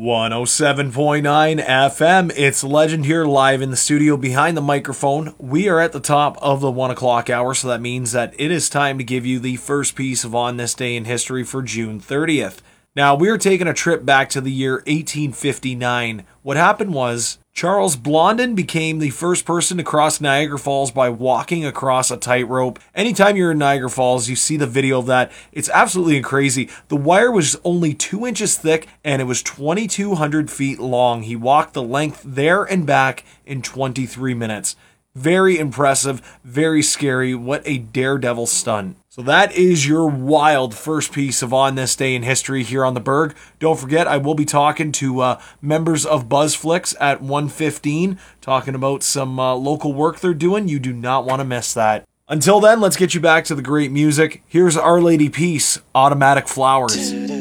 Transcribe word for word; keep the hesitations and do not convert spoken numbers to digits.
one oh seven point nine F M. It's Legend here live in the studio behind the microphone. We are at the top of the one o'clock hour, so that means that it is time to give you the first piece of On This Day in History for June thirtieth. Now, we are taking a trip back to the year eighteen fifty-nine. What happened was, Charles Blondin became the first person to cross Niagara Falls by walking across a tightrope. Anytime you're in Niagara Falls, you see the video of that. It's absolutely crazy. The wire was only two inches thick and it was twenty-two hundred feet long. He walked the length there and back in twenty-three minutes. Very impressive, very scary. What a daredevil stunt. So that is your wild first piece of On This Day in History here on the Berg. Don't forget, I will be talking to uh, members of BuzzFlix at one fifteen, talking about some uh, local work they're doing. You do not want to miss that. Until then, let's get you back to the great music. Here's Our Lady Peace, Automatic Flowers.